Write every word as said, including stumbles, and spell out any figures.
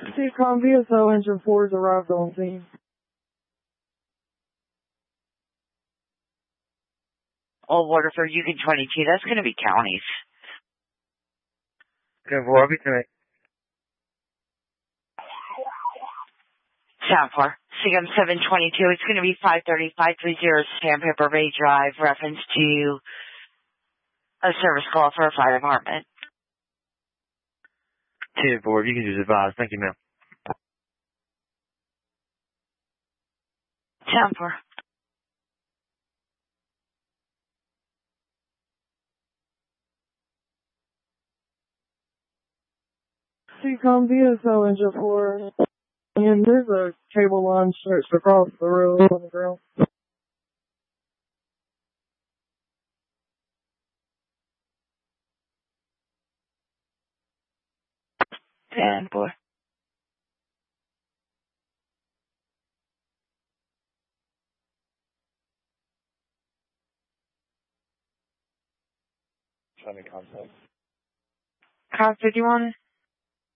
C-Com V S O engine four is arrived on scene. Old Waterford, Yukon twenty-two, that's going to be counties. Good, well, I'll be tonight. Sound four, C M seven twenty-two, it's going to be five thirty, five thirty Sandpaper Bay Drive, reference to a service call for a fire department. ten four, you can just advise. Thank you, ma'am. Sound four. C-Com V S O engine four, and there's a cable line stretched across the road on the ground. Ten four. Show me contact. Car fifty-one.